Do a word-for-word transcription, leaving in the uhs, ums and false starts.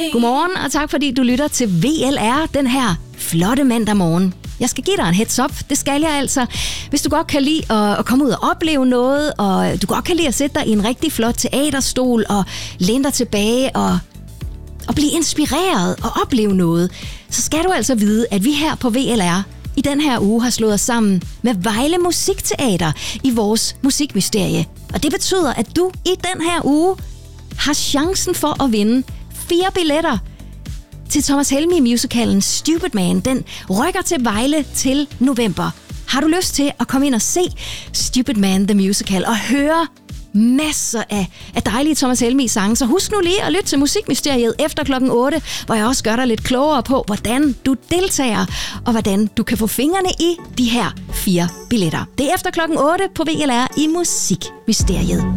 Godmorgen, og tak fordi du lytter til V L R den her flotte mandag morgen. Jeg skal give dig en heads up, det skal jeg altså. Hvis du godt kan lide at, at komme ud og opleve noget, og du godt kan lide at sætte dig i en rigtig flot teaterstol og læne dig tilbage og, og blive inspireret og opleve noget, så skal du altså vide, at vi her på V L R i den her uge har slået os sammen med Vejle Musikteater i vores musikmysterie. Og det betyder, at du i den her uge har chancen for at vinde fire billetter til Thomas Helmig-musicalen Stupid Man. Den rykker til Vejle til november. Har du lyst til at komme ind og se Stupid Man the Musical og høre masser af, af dejlige Thomas Helmig-sange, så husk nu lige at lytte til Musikmysteriet efter klokken otte, hvor jeg også gør dig lidt klogere på, hvordan du deltager, og hvordan du kan få fingrene i de her fire billetter. Det er efter klokken otte på V L R i Musikmysteriet.